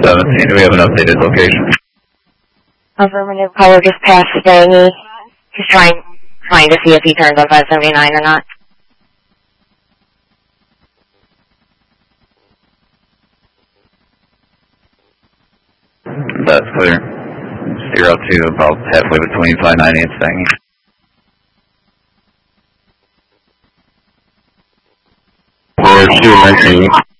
17, do we have an updated location? Affirmative, caller just passed Stangy. He's trying to see if he turns on 579 or not. That's clear. Steer up to about halfway between 590 and Stangy. Or 219.